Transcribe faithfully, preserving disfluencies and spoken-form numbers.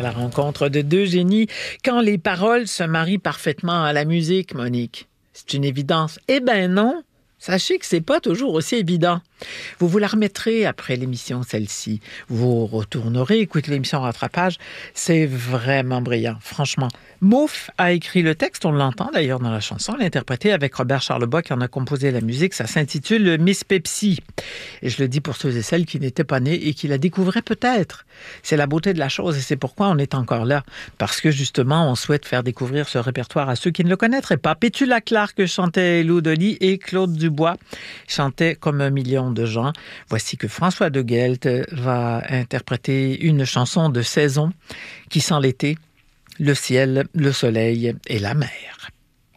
la rencontre de deux génies quand les paroles se marient parfaitement à la musique, Monique. C'est une évidence. Eh ben non! Sachez que c'est pas toujours aussi évident. Vous vous la remettrez après l'émission, celle-ci. Vous retournerez, écoutez l'émission Rattrapage. C'est vraiment brillant, franchement. Mouf a écrit le texte, on l'entend d'ailleurs dans la chanson, l'interprété avec Robert Charlebois qui en a composé la musique. Ça s'intitule Miss Pepsi. Et je le dis pour ceux et celles qui n'étaient pas nés et qui la découvraient peut-être. C'est la beauté de la chose et c'est pourquoi on est encore là. Parce que justement, on souhaite faire découvrir ce répertoire à ceux qui ne le connaîtraient pas. Pétula Clark chantait Lou Dolly et Claude Dubois chantait comme un million de gens. Voici que François de Guelt va interpréter une chanson de saison qui sent l'été, le ciel, le soleil et la mer.